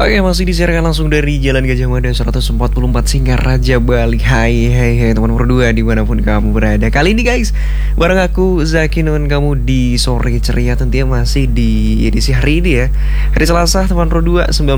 Oke, masih disiarkan langsung dari Jalan Gajah Mada 144 Singaraja, Bali. Hai teman berdua dimanapun kamu berada. Kali ini guys, bareng aku Zaki nemenin kamu di sore ceria, tentunya masih di edisi hari ini ya, hari Selasa teman berdua 19